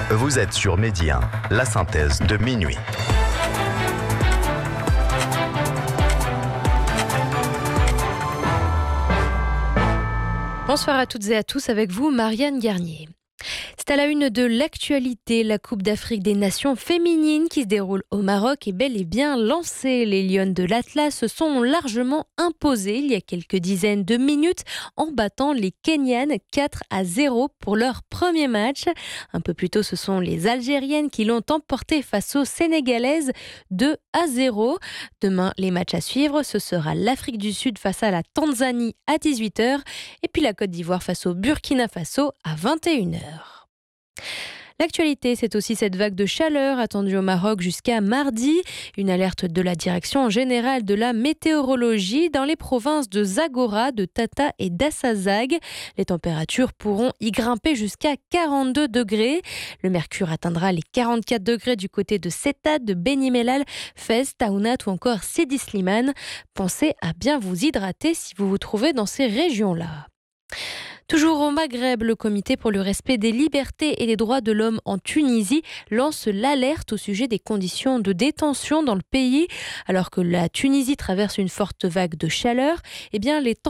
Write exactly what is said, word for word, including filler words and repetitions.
Vous êtes sur Midi un, la synthèse de minuit. Bonsoir à toutes et à tous, avec vous Marianne Garnier. C'est à la une de l'actualité, la Coupe d'Afrique des Nations féminines qui se déroule au Maroc est bel et bien lancée. Les Lionnes de l'Atlas se sont largement imposées il y a quelques dizaines de minutes en battant les Kenyanes quatre à zéro pour leur premier match. Un peu plus tôt, ce sont les Algériennes qui l'ont emporté face aux Sénégalaises deux à zéro. Demain, les matchs à suivre, ce sera l'Afrique du Sud face à la Tanzanie à dix-huit heures et puis la Côte d'Ivoire face au Burkina Faso à vingt et une heures. L'actualité, c'est aussi cette vague de chaleur attendue au Maroc jusqu'à mardi. Une alerte de la Direction générale de la météorologie dans les provinces de Zagora, de Tata et d'Assazag. Les températures pourront y grimper jusqu'à quarante-deux degrés. Le mercure atteindra les quarante-quatre degrés du côté de Settat, de Beni Mellal, Fès, Taounat ou encore Sidi Slimane. Pensez à bien vous hydrater si vous vous trouvez dans ces régions-là. Toujours au Maghreb, le Comité pour le respect des libertés et des droits de l'homme en Tunisie lance l'alerte au sujet des conditions de détention dans le pays. Alors que la Tunisie traverse une forte vague de chaleur, eh bien les